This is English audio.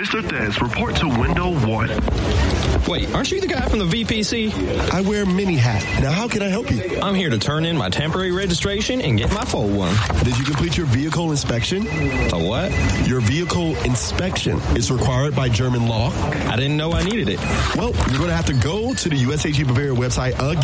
Mr. Thez, report to window 1. Wait, aren't you the guy from the VPC? I wear mini hat. Now, how can I help you? I'm here to turn in my temporary registration and get my full one. Did you complete your vehicle inspection? A what? Your vehicle inspection is required by German law. I didn't know I needed it. Well, you're going to have to go to the USAG Bavaria website again